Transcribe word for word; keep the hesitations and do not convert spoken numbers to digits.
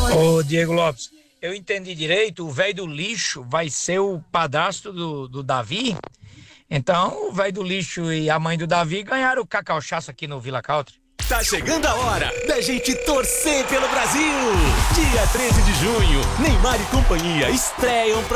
Ô, Diego Lopes, eu entendi direito, o velho do lixo vai ser o padrasto do, do Davi? Então, o velho do lixo e a mãe do Davi ganharam o cacau-chaço aqui no Vila Country. Tá chegando a hora da gente torcer pelo Brasil. Dia treze de junho, Neymar e companhia estreiam pra